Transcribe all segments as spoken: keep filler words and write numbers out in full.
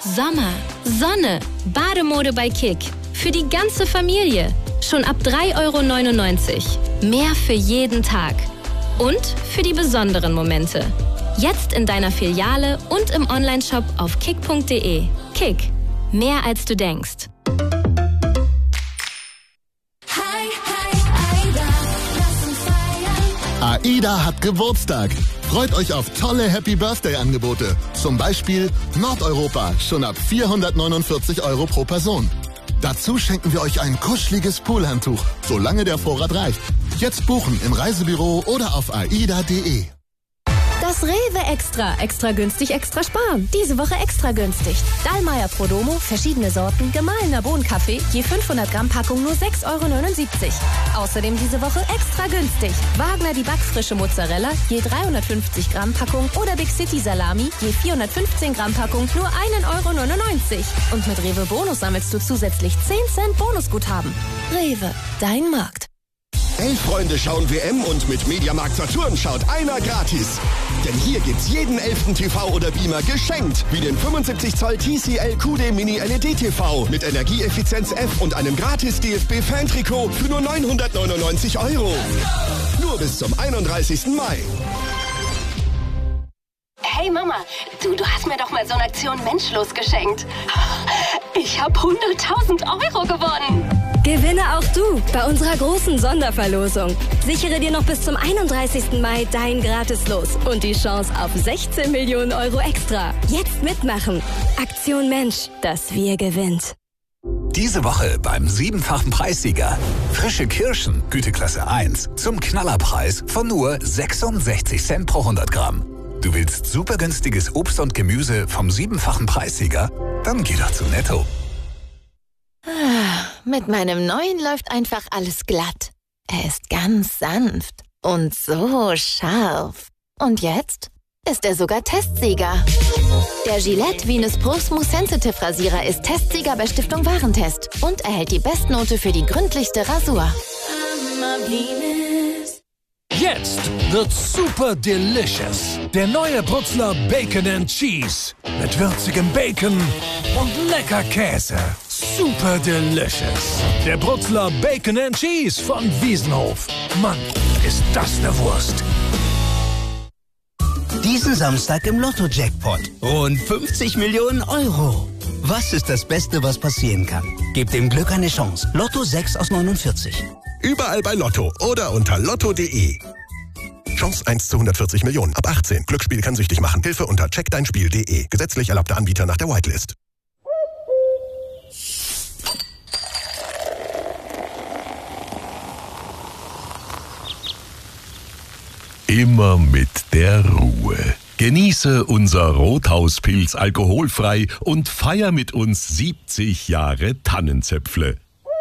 Sommer, Sonne, Bademode bei Kick. Für die ganze Familie. Schon ab drei Euro neunundneunzig. Mehr für jeden Tag. Und für die besonderen Momente. Jetzt in deiner Filiale und im Onlineshop auf kick punkt de. Kick. Mehr als du denkst. AIDA hat Geburtstag. Freut euch auf tolle Happy-Birthday-Angebote. Zum Beispiel Nordeuropa, schon ab vierhundertneunundvierzig Euro pro Person. Dazu schenken wir euch ein kuscheliges Poolhandtuch, solange der Vorrat reicht. Jetzt buchen im Reisebüro oder auf aida punkt de. Das Rewe Extra. Extra günstig, extra sparen. Diese Woche extra günstig. Dallmayr Prodomo, verschiedene Sorten, gemahlener Bohnenkaffee, je fünfhundert Gramm Packung nur sechs Euro neunundsiebzig. Außerdem diese Woche extra günstig. Wagner die backfrische Mozzarella, je dreihundertfünfzig Gramm Packung oder Big City Salami, je vierhundertfünfzehn Gramm Packung, nur ein Euro neunundneunzig. Und mit Rewe Bonus sammelst du zusätzlich zehn Cent Bonusguthaben. Rewe, dein Markt. Elf Freunde schauen W M und mit Mediamarkt Saturn schaut einer gratis. Denn hier gibt's jeden elften T V oder Beamer geschenkt. Wie den fünfundsiebzig Zoll T C L Q D Mini L E D T V mit Energieeffizienz F und einem gratis D F B-Fan-Trikot für nur neunhundertneunundneunzig Euro. Nur bis zum einunddreißigsten Mai. Hey Mama, du, du hast mir doch mal so eine Aktion Menschlos geschenkt. Ich habe hunderttausend Euro gewonnen. Gewinne auch du bei unserer großen Sonderverlosung. Sichere dir noch bis zum einunddreißigsten Mai dein Gratis-Los und die Chance auf sechzehn Millionen Euro extra. Jetzt mitmachen. Aktion Mensch, das Wir gewinnt. Diese Woche beim siebenfachen Preissieger. Frische Kirschen, Güteklasse eins, zum Knallerpreis von nur sechsundsechzig Cent pro hundert Gramm. Du willst super günstiges Obst und Gemüse vom siebenfachen Preissieger? Dann geh doch zu Netto. Mit meinem neuen läuft einfach alles glatt. Er ist ganz sanft und so scharf. Und jetzt ist er sogar Testsieger. Der Gillette Venus Pro Smooth Sensitive Rasierer ist Testsieger bei Stiftung Warentest und erhält die Bestnote für die gründlichste Rasur. Jetzt wird's super delicious. Der neue Brutzler Bacon and Cheese. Mit würzigem Bacon und lecker Käse. Super delicious. Der Brutzler Bacon and Cheese von Wiesenhof. Mann, ist das eine Wurst. Diesen Samstag im Lotto-Jackpot. Rund fünfzig Millionen Euro. Was ist das Beste, was passieren kann? Gebt dem Glück eine Chance. Lotto sechs aus neunundvierzig. Überall bei Lotto oder unter lotto punkt de. Chance eins zu hundertvierzig Millionen. Ab achtzehn. Glücksspiel kann süchtig machen. Hilfe unter check dein spiel punkt de. Gesetzlich erlaubter Anbieter nach der Whitelist. Immer mit der Ruhe. Genieße unser Rothauspilz alkoholfrei und feier mit uns siebzig Jahre Tannenzäpfle.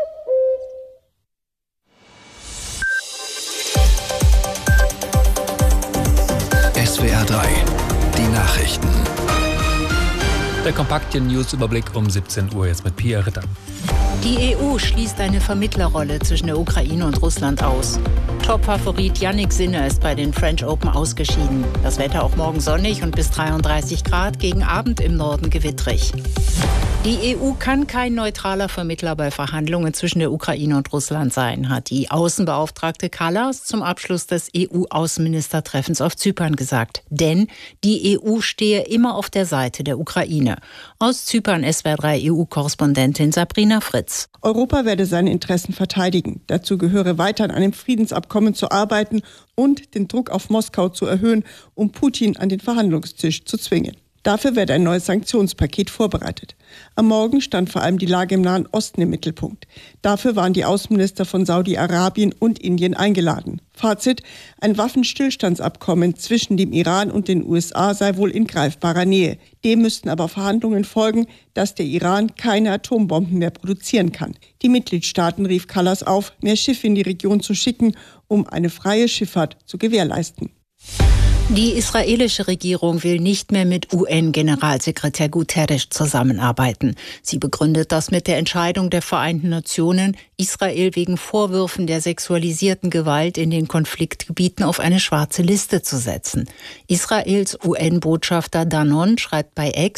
S W R drei, die Nachrichten. Der kompakte News-Überblick um siebzehn Uhr jetzt mit Pia Ritter. Die E U schließt eine Vermittlerrolle zwischen der Ukraine und Russland aus. Top-Favorit Jannik Sinner ist bei den French Open ausgeschieden. Das Wetter auch morgen sonnig und bis dreiunddreißig Grad, gegen Abend im Norden gewittrig. Die E U kann kein neutraler Vermittler bei Verhandlungen zwischen der Ukraine und Russland sein, hat die Außenbeauftragte Kallas zum Abschluss des E U-Außenministertreffens auf Zypern gesagt. Denn die E U stehe immer auf der Seite der Ukraine. Aus Zypern S W R drei E U-Korrespondentin Sabrina Fritz. Europa werde seine Interessen verteidigen. Dazu gehöre weiter an einem Friedensabkommen zu arbeiten und den Druck auf Moskau zu erhöhen, um Putin an den Verhandlungstisch zu zwingen. Dafür werde ein neues Sanktionspaket vorbereitet. Am Morgen stand vor allem die Lage im Nahen Osten im Mittelpunkt. Dafür waren die Außenminister von Saudi-Arabien und Indien eingeladen. Fazit: Ein Waffenstillstandsabkommen zwischen dem Iran und den U S A sei wohl in greifbarer Nähe. Dem müssten aber Verhandlungen folgen, dass der Iran keine Atombomben mehr produzieren kann. Die Mitgliedstaaten rief Kallas auf, mehr Schiffe in die Region zu schicken, um eine freie Schifffahrt zu gewährleisten. Die israelische Regierung will nicht mehr mit U N-Generalsekretär Guterres zusammenarbeiten. Sie begründet das mit der Entscheidung der Vereinten Nationen, Israel wegen Vorwürfen der sexualisierten Gewalt in den Konfliktgebieten auf eine schwarze Liste zu setzen. Israels U N-Botschafter Danon schreibt bei X: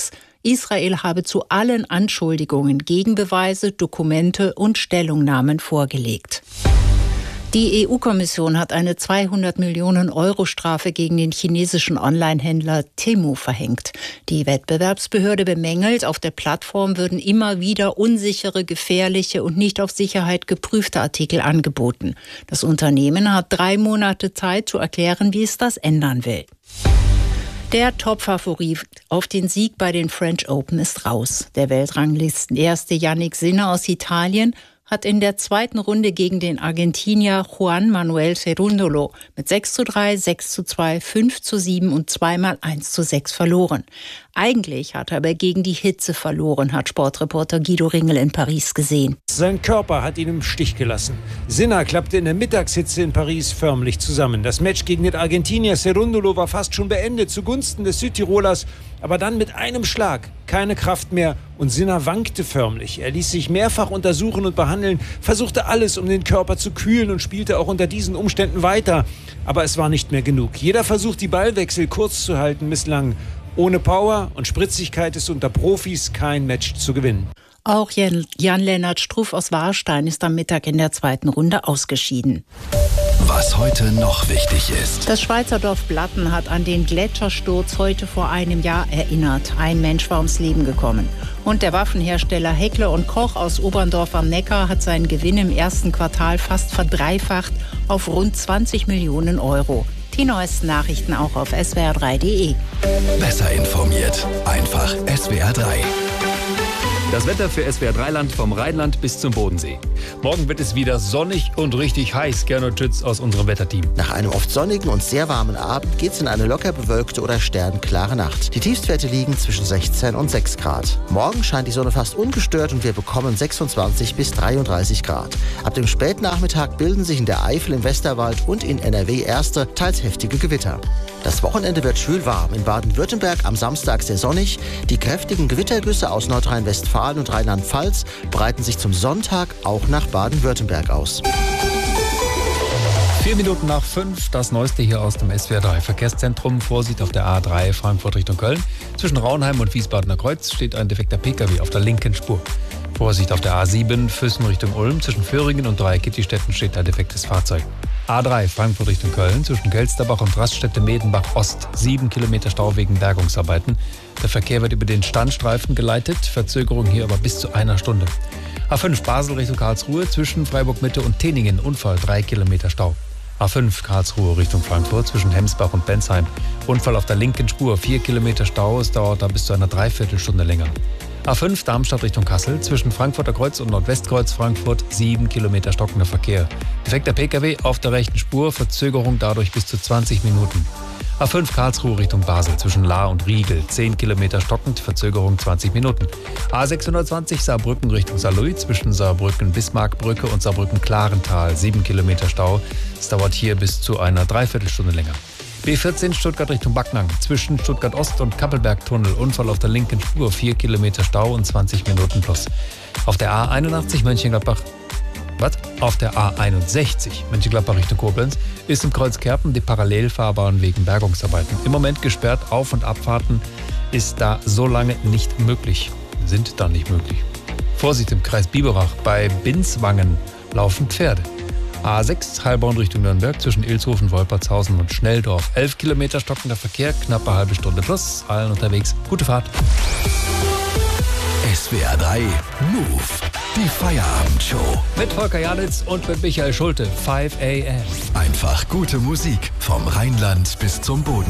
Israel habe zu allen Anschuldigungen Gegenbeweise, Dokumente und Stellungnahmen vorgelegt. Die E U-Kommission hat eine zweihundert Millionen Euro Strafe gegen den chinesischen Onlinehändler Temu verhängt. Die Wettbewerbsbehörde bemängelt, auf der Plattform würden immer wieder unsichere, gefährliche und nicht auf Sicherheit geprüfte Artikel angeboten. Das Unternehmen hat drei Monate Zeit zu erklären, wie es das ändern will. Der Top-Favorit auf den Sieg bei den French Open ist raus. Der Weltranglistenerste Yannick Sinner aus Italien hat in der zweiten Runde gegen den Argentinier Juan Manuel Cerúndolo mit sechs zu drei, sechs zu zwei, fünf zu sieben und zweimal eins zu sechs verloren. Eigentlich hat er aber gegen die Hitze verloren, hat Sportreporter Guido Ringel in Paris gesehen. Sein Körper hat ihn im Stich gelassen. Sinner klappte in der Mittagshitze in Paris förmlich zusammen. Das Match gegen den Argentinier Cerúndolo war fast schon beendet zugunsten des Südtirolers. Aber dann mit einem Schlag, keine Kraft mehr und Sinner wankte förmlich. Er ließ sich mehrfach untersuchen und behandeln, versuchte alles, um den Körper zu kühlen und spielte auch unter diesen Umständen weiter. Aber es war nicht mehr genug. Jeder Versuch, die Ballwechsel kurz zu halten, misslang. Ohne Power und Spritzigkeit ist unter Profis kein Match zu gewinnen. Auch Jan-Lennart Struff aus Warstein ist am Mittag in der zweiten Runde ausgeschieden. Was heute noch wichtig ist. Das Schweizer Dorf Blatten hat an den Gletschersturz heute vor einem Jahr erinnert. Ein Mensch war ums Leben gekommen. Und der Waffenhersteller Heckler und Koch aus Oberndorf am Neckar hat seinen Gewinn im ersten Quartal fast verdreifacht auf rund zwanzig Millionen Euro. Die neuesten Nachrichten auch auf S W R drei punkt de. Besser informiert. Einfach S W R drei. Das Wetter für S W R drei Land vom Rheinland bis zum Bodensee. Morgen wird es wieder sonnig und richtig heiß. Gernot Schütz aus unserem Wetterteam. Nach einem oft sonnigen und sehr warmen Abend geht es in eine locker bewölkte oder sternklare Nacht. Die Tiefstwerte liegen zwischen sechzehn und sechs Grad. Morgen scheint die Sonne fast ungestört und wir bekommen sechsundzwanzig bis dreiunddreißig Grad. Ab dem Spätnachmittag bilden sich in der Eifel, im Westerwald und in N R W erste, teils heftige Gewitter. Das Wochenende wird schwül warm. In Baden-Württemberg am Samstag sehr sonnig. Die kräftigen Gewittergüsse aus Nordrhein-Westfalen und Rheinland-Pfalz breiten sich zum Sonntag auch nach Baden-Württemberg aus. Vier Minuten nach fünf, das Neueste hier aus dem S W R drei Verkehrszentrum. Vorsicht auf der A drei Frankfurt Richtung Köln. Zwischen Raunheim und Wiesbadener Kreuz steht ein defekter Pkw auf der linken Spur. Vorsicht auf der A sieben Füssen Richtung Ulm. Zwischen Föhringen und Dreieckittistätten steht ein defektes Fahrzeug. A drei Frankfurt Richtung Köln. Zwischen Kelsterbach und Raststätte Medenbach Ost. Sieben Kilometer Stau wegen Bergungsarbeiten. Der Verkehr wird über den Standstreifen geleitet. Verzögerung hier aber bis zu einer Stunde. A fünf Basel Richtung Karlsruhe. Zwischen Freiburg Mitte und Teningen. Unfall. Drei Kilometer Stau. A fünf Karlsruhe Richtung Frankfurt. Zwischen Hemsbach und Bensheim. Unfall auf der linken Spur. Vier Kilometer Stau. Es dauert da bis zu einer Dreiviertelstunde länger. A fünf Darmstadt Richtung Kassel, zwischen Frankfurter Kreuz und Nordwestkreuz Frankfurt, sieben Kilometer stockender Verkehr. Defekter Pkw auf der rechten Spur, Verzögerung dadurch bis zu zwanzig Minuten. A fünf Karlsruhe Richtung Basel, zwischen Lahr und Riegel, zehn Kilometer stockend, Verzögerung zwanzig Minuten. A sechshundertzwanzig Saarbrücken Richtung Saarlouis, zwischen Saarbrücken-Bismarckbrücke und Saarbrücken-Klarental, sieben Kilometer Stau. Es dauert hier bis zu einer Dreiviertelstunde länger. B vierzehn Stuttgart Richtung Backnang, zwischen Stuttgart Ost und Kappelberg-Tunnel, Unfall auf der linken Spur, vier Kilometer Stau und zwanzig Minuten plus. Auf der A einundachtzig Mönchengladbach, was? Auf der A einundsechzig Mönchengladbach Richtung Koblenz ist im Kreuz Kerpen die Parallelfahrbahn wegen Bergungsarbeiten. Im Moment gesperrt, Auf- und Abfahrten ist da so lange nicht möglich, sind da nicht möglich. Vorsicht im Kreis Biberach, bei Binswangen laufen Pferde. A sechs Heilbronn Richtung Nürnberg, zwischen Ilshofen, Wolpertshausen und Schnelldorf. elf Kilometer stockender Verkehr, knappe halbe Stunde plus. Allen unterwegs. Gute Fahrt. S W R drei Move. Die Feierabendshow. Mit Volker Janitz und mit Michael Schulte. fünf a m. Einfach gute Musik vom Rheinland bis zum Boden.